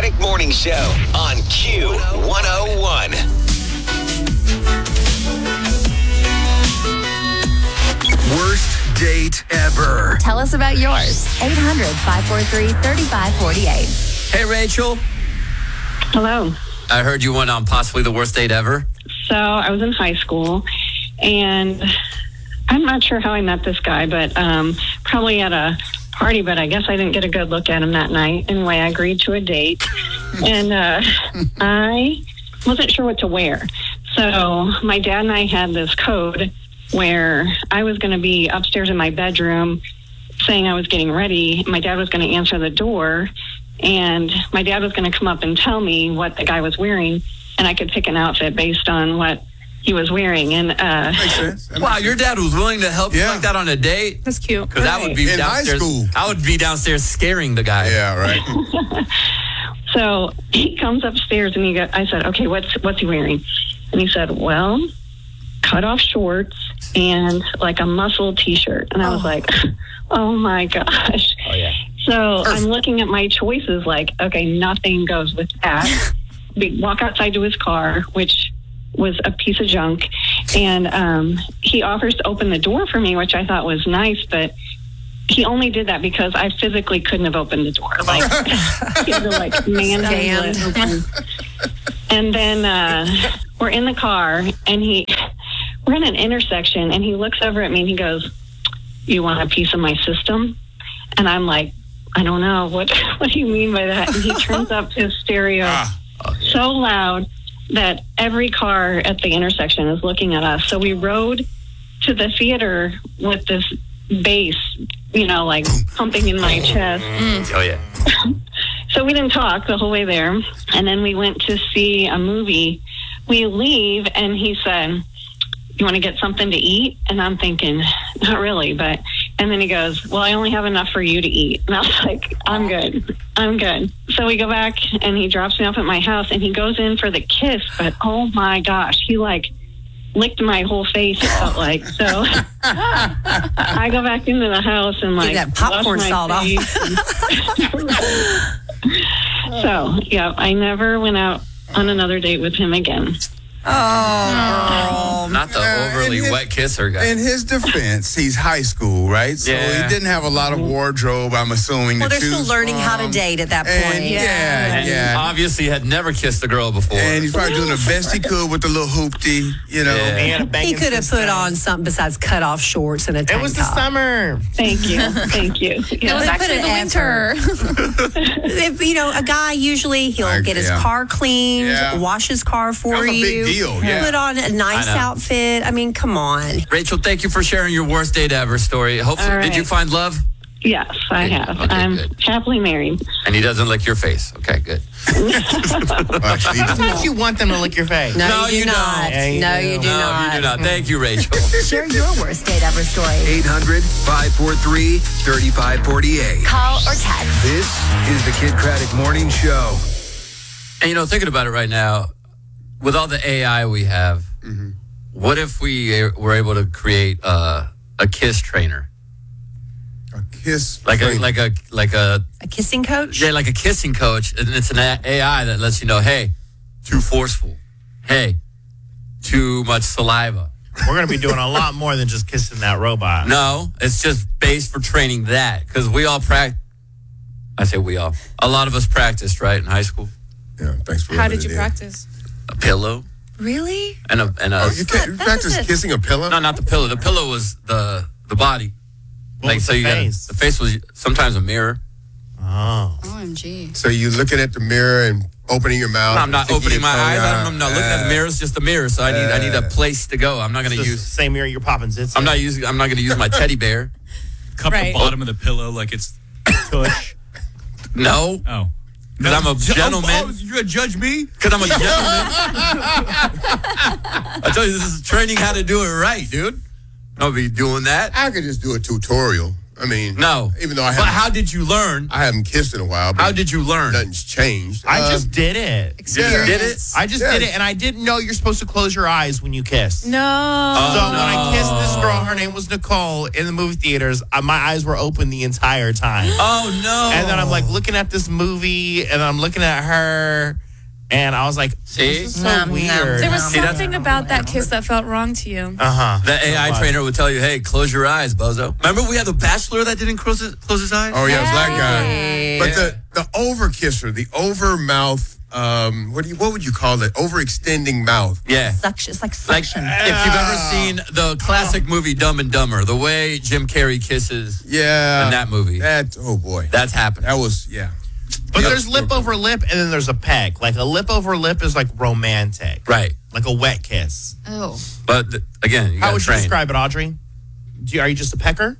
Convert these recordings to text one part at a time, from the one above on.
Craddock Morning Show on Q101. Worst date ever. Tell us about yours. 800-543-3548. Hey, Rachel. Hello. I heard you went on possibly the worst date ever. So I was in high school, and I'm not sure how I met this guy, but probably at a party, but I guess I didn't get a good look at him that night. Anyway, I agreed to a date, and I wasn't sure what to wear. So my dad and I had this code where I was going to be upstairs in my bedroom saying I was getting ready. My dad was going to answer the door, and my dad was going to come up and tell me what the guy was wearing, and I could pick an outfit based on what he was wearing. And Makes sense. Wow, your dad was willing to help you like that on a date? That's cute. Because that would be In high downstairs. school. I would be downstairs scaring the guy. Yeah, right. So he comes upstairs, and I said, okay, what's he wearing? And he said, well, cut off shorts and like a muscle T-shirt. And I was like, oh my gosh. Oh, yeah. So I'm looking at my choices like, okay, nothing goes with that. We walk outside to his car, which was a piece of junk. And he offers to open the door for me, which I thought was nice, but he only did that because I physically couldn't have opened the door. Like, he had to like man it open. And then we're in the car, and we're in an intersection, and he looks over at me and he goes, you want a piece of my system? And I'm like, I don't know. What do you mean by that? And he turns up his stereo so loud that every car at the intersection is looking at us. So we rode to the theater with this bass, like pumping in my chest. Oh, yeah. So we didn't talk the whole way there. And then we went to see a movie. We leave, and he said, you want to get something to eat? And I'm thinking, not really, and then he goes, well, I only have enough for you to eat. And I was like, I'm good. So we go back, and he drops me off at my house, and he goes in for the kiss, but oh my gosh, he licked my whole face, it felt like. So I go back into the house and Get that popcorn wash my salt off. face. So, yeah, I never went out on another date with him again. Oh, Not the overly wet kisser guy. In his defense, he's high school, right? So Yeah. he didn't have a lot of wardrobe, I'm assuming, well, to they're still choose learning how to from. date at that And point. And yeah. obviously had never kissed a girl before. And he's probably doing the best he could with the little hoopty, Yeah. He could have put on something besides cut off shorts and a tank It was the top. summer. Thank you. It was actually the winter. If, a guy usually he'll get his car cleaned, wash his car for That was a you, big deal, yeah. put on a nice I know. outfit. I mean, come on. Rachel, thank you for sharing your worst date ever story. Hopefully, All right. Did you find love? Yes, I have. Okay, I'm good. happily married. And he doesn't lick your face. Okay, good. Sometimes you want them to lick your face. No, you do not. Yeah, you No, do. you do No, not. you do not. Thank you, Rachel. Share your worst date ever story. 800-543-3548. Call or text. This is the Kid Craddock Morning Show. And thinking about it right now, with all the AI we have, what if we were able to create a kiss trainer? A kiss. Like a A kissing coach? like a kissing coach, and it's an AI that lets you know, hey, too forceful. Hey, too much saliva. We're going to be doing a lot more than just kissing that robot. No, it's just based for training that, because we all practice. I say we all. A lot of us practiced, right, in high school. Yeah, thanks for How rubbing did you it in. practice? A pillow Really? and a. You practice kissing a pillow? No, not the pillow. The pillow was the body. What was the you face? the face was sometimes a mirror. Oh. OMG. So you looking at the mirror and opening your mouth? No, I'm not sticking opening your my tongue eyes. out. I'm not looking at the mirror. It's just a mirror. So I need a place to go. I'm not going It's to the use. same mirror you're popping zits I'm in. not going to use my teddy bear. Cup the bottom of the pillow like it's Tush. No. oh. Because I'm a gentleman. Oh, you're going to judge me? Because I'm a gentleman. I tell you, this is training how to do it right, dude. I'll be doing that. I could just do a tutorial. I mean, No. Even though I But haven't, how did you learn? I haven't kissed in a while. But How did you learn? nothing's changed? I just did it. Experience. Did it? I just did it, and I didn't know you're supposed to close your eyes when you kiss. No. So when I kissed this girl, her name was Nicole, in the movie theaters, my eyes were open the entire time. Oh, no. And then I'm like looking at this movie, and I'm looking at her, and I was like, See? this is so weird. There was See, that's- something about that kiss that felt wrong to you. The AI trainer would tell you, hey, close your eyes, bozo. Remember we had the Bachelor that didn't close his eyes? Oh yeah, black guy. But Yeah. the over kisser, the over mouth. What would you call it? Overextending mouth. Yeah. Suction. It's like Like, suction. if you've ever seen the classic movie Dumb and Dumber, the way Jim Carrey kisses Yeah. in that movie, That. Oh boy. that's happening. That was yeah. But there's lip over lip, and then there's a peck. Like a lip over lip is like romantic. Right. Like a wet kiss. Oh. But, again, you How got to would you train. describe it, Audrey? Are you just a pecker?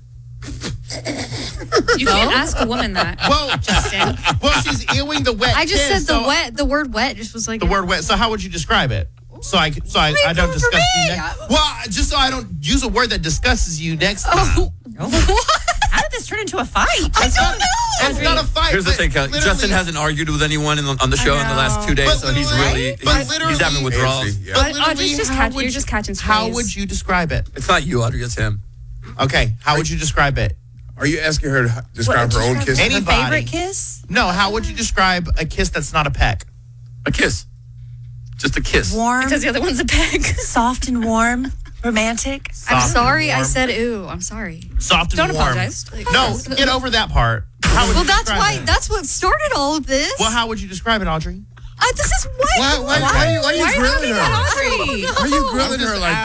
You can't ask a woman that. Well, Justin. well, she's ewing the wet I just kiss, said so- the word wet just was like The word wet. So how would you describe it? So I don't coming for discuss you me? next. Well, just so I don't use a word that discusses you next time. How did this turn into a fight? I don't know. It's not a fight. Here's the but thing, Kelly. literally- Justin hasn't argued with anyone on the show in the last 2 days, But so he's literally- really but he's literally- having withdrawals. Fancy, yeah. But Audrey's literally, just how catching. would You're you- just catching strays. How would you describe it? It's not you, Audrey. It's him. Okay, how would you describe it? Are you asking her to describe her own kiss? Any- Her Anybody. favorite kiss? No, how would you describe a kiss that's not a peck? A kiss. Just a kiss. Warm, Because the other one's a peg. soft and warm, romantic. I'm Soft sorry and I warm. said ooh. I'm sorry. Soft and Don't warm. apologize. No, get over that part. How would Well, you that's describe why. it? That's what started all of this. Well, how would you describe it, Audrey? This is what. Why are you grilling her? Audrey? Why are you grilling her like